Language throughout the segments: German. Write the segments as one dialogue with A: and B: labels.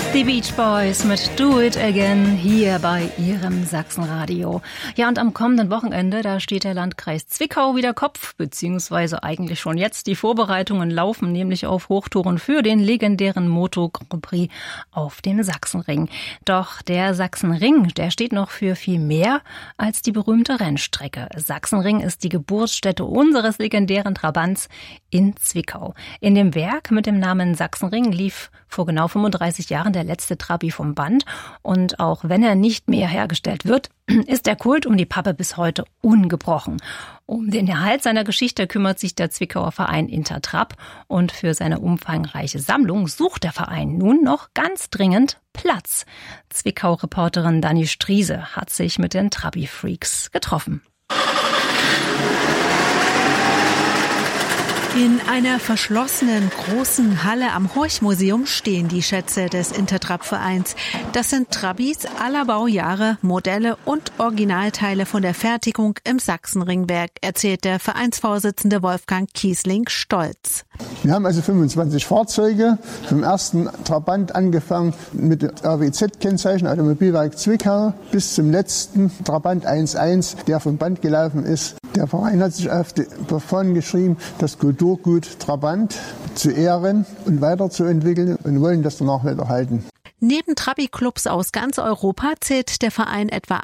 A: Die Beach Boys mit Do It Again hier bei Ihrem Sachsenradio. Ja, und am kommenden Wochenende, da steht der Landkreis Zwickau wieder Kopf, beziehungsweise eigentlich schon jetzt. Die Vorbereitungen laufen nämlich auf Hochtouren für den legendären Moto Grand Prix auf dem Sachsenring. Doch der Sachsenring, der steht noch für viel mehr als die berühmte Rennstrecke. Sachsenring ist die Geburtsstätte unseres legendären Trabants in Zwickau. In dem Werk mit dem Namen Sachsenring lief vor genau 35 Jahren der letzte Trabi vom Band. Und auch wenn er nicht mehr hergestellt wird, ist der Kult um die Pappe bis heute ungebrochen. Um den Erhalt seiner Geschichte kümmert sich der Zwickauer Verein Intertrab. Und für seine umfangreiche Sammlung sucht der Verein nun noch ganz dringend Platz. Zwickau-Reporterin Dani Striese hat sich mit den Trabi-Freaks getroffen.
B: In einer verschlossenen großen Halle am Horch-Museum stehen die Schätze des Intertrab-Vereins. Das sind Trabis aller Baujahre, Modelle und Originalteile von der Fertigung im Sachsenringwerk, erzählt der Vereinsvorsitzende Wolfgang Kiesling stolz.
C: Wir haben also 25 Fahrzeuge, vom ersten Trabant angefangen mit dem RWZ-Kennzeichen Automobilwerk Zwickau bis zum letzten Trabant 1.1, der vom Band gelaufen ist. Der Verein hat sich auf die Fahnen geschrieben, das Kulturgut Trabant zu ehren und weiterzuentwickeln und wollen das danach weiter halten.
B: Neben Trabi-Clubs aus ganz Europa zählt der Verein etwa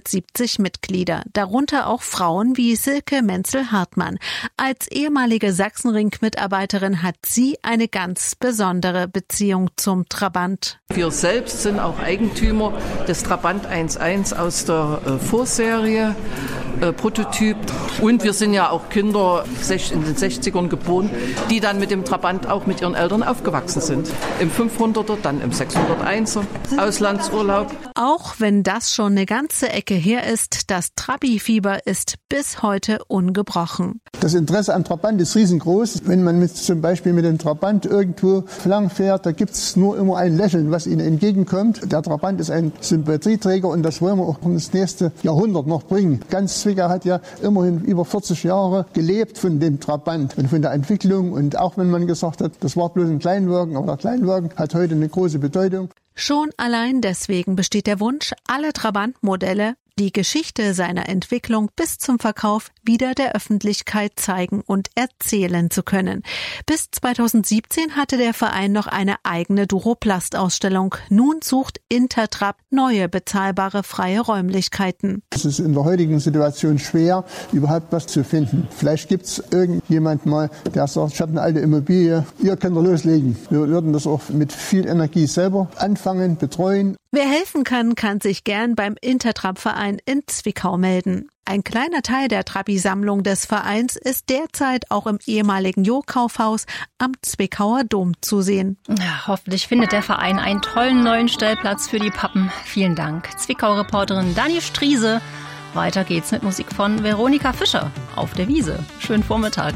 B: 170 Mitglieder, darunter auch Frauen wie Silke Menzel-Hartmann. Als ehemalige Sachsenring-Mitarbeiterin hat sie eine ganz besondere Beziehung zum Trabant.
D: Wir selbst sind auch Eigentümer des Trabant 1.1 aus der Vorserie, Prototyp. Und wir sind ja auch Kinder in den 60ern geboren, die dann mit dem Trabant auch mit ihren Eltern aufgewachsen sind. Im 500er, dann im 601er, Auslandsurlaub.
B: Auch wenn das schon eine ganze Ecke her ist, das Trabi-Fieber ist bis heute ungebrochen.
C: Das Interesse am Trabant ist riesengroß. Wenn man zum Beispiel mit dem Trabant irgendwo lang fährt, da gibt es nur immer ein Lächeln, was ihnen entgegenkommt. Der Trabant ist ein Sympathieträger und das wollen wir auch ins nächste Jahrhundert noch bringen. Ganz Zwickau hat ja immerhin über 40 Jahre gelebt von dem Trabant und von der Entwicklung. Und auch wenn man gesagt hat, das war bloß ein Kleinwagen, aber der Kleinwagen hat heute eine große Bedeutung.
B: Schon allein deswegen besteht der Wunsch, alle Trabant-Modelle, die Geschichte seiner Entwicklung bis zum Verkauf wieder der Öffentlichkeit zeigen und erzählen zu können. Bis 2017 hatte der Verein noch eine eigene Duroplast-Ausstellung. Nun sucht Intertrab neue bezahlbare freie Räumlichkeiten.
C: Es ist in der heutigen Situation schwer, überhaupt was zu finden. Vielleicht gibt es irgendjemand mal, der sagt, ich habe eine alte Immobilie, ihr könnt loslegen. Wir würden das auch mit viel Energie selber anfangen, betreuen.
B: Wer helfen kann, kann sich gern beim Intertrab-Verein in Zwickau melden. Ein kleiner Teil der Trabi-Sammlung des Vereins ist derzeit auch im ehemaligen Jo-Kaufhaus am Zwickauer Dom zu sehen.
A: Ja, hoffentlich findet der Verein einen tollen neuen Stellplatz für die Pappen. Vielen Dank. Zwickau-Reporterin Dani Striese. Weiter geht's mit Musik von Veronika Fischer auf der Wiese. Schönen Vormittag.